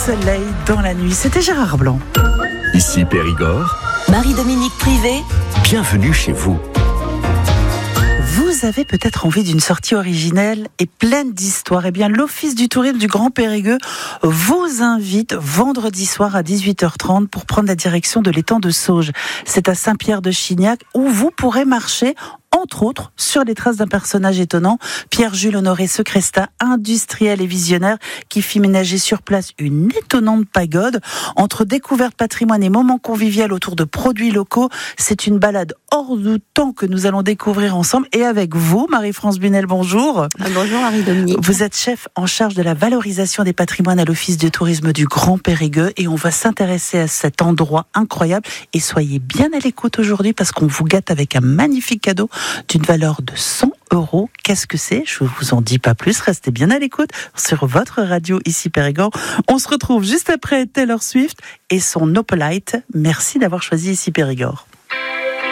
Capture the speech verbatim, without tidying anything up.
soleil dans la nuit. C'était Gérard Blanc. Ici Périgord. Marie-Dominique Privé. Bienvenue chez vous. Vous avez peut-être envie d'une sortie originelle et pleine d'histoires. Eh bien, l'Office du tourisme du Grand Périgueux vous invite vendredi soir à dix-huit heures trente pour prendre la direction de l'étang de Sauges. C'est à Saint-Pierre-de-Chignac où vous pourrez marcher entre autres, sur les traces d'un personnage étonnant, Pierre-Jules Honoré Secresta, industriel et visionnaire, qui fit ménager sur place une étonnante pagode. Entre découverte, patrimoine et moments conviviaux autour de produits locaux, c'est une balade hors du temps que nous allons découvrir ensemble. Et avec vous, Marie-France Bunel, bonjour. Bonjour Marie-Dominique. Vous êtes chef en charge de la valorisation des patrimoines à l'Office du tourisme du Grand Périgueux et on va s'intéresser à cet endroit incroyable. Et soyez bien à l'écoute aujourd'hui parce qu'on vous gâte avec un magnifique cadeau d'une valeur de cent euros. Qu'est-ce que c'est ? Je ne vous en dis pas plus. Restez bien à l'écoute sur votre radio ici Périgord. On se retrouve juste après Taylor Swift et son No Polite. Merci d'avoir choisi ici Périgord.